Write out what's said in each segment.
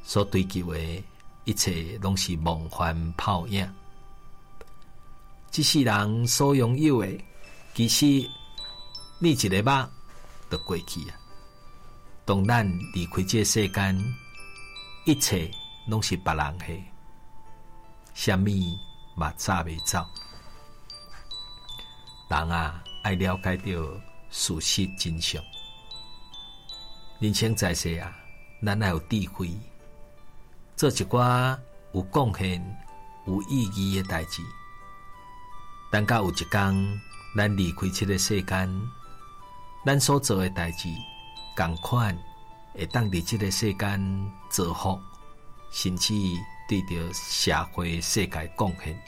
所追求的一切拢是梦幻泡影。这世人所拥有的，其实你一个目就过去啊。当咱离开这世间，一切拢是别人的，什么嘛早袂走。人啊，爱了解到事实真相。人生在世啊，咱要有智慧，做一寡有贡献、有意义的代志。等到有一天，咱离开这个世间，咱所做的代志，同款会当伫这个世间造福，甚至对着社会世界贡献。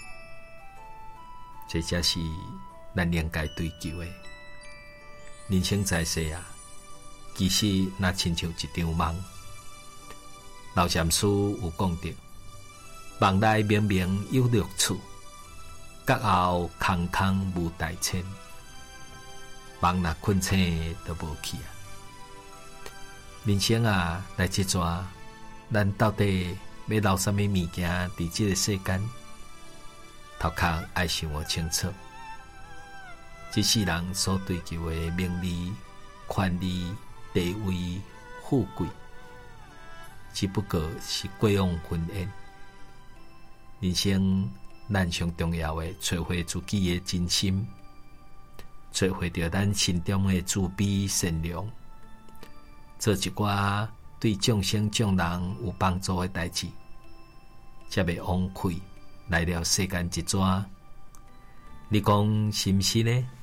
这才是咱应该追求的。人生在世啊，其实那亲像一场梦。老禅师有讲到，梦内明明有乐趣，觉后空空无代称。梦若困醒都无去啊！人生啊，来这转，咱到底要留什么物件伫这个世间？头壳爱想我清楚。这世人所追求的名利、权利、地位、富贵，只不过是过往云烟。人生咱上重要的，找回自己的真心，找回到咱心中的慈悲善良，做一寡对众生众人有帮助的代志，才袂枉费来了世间一转。你讲是毋是呢？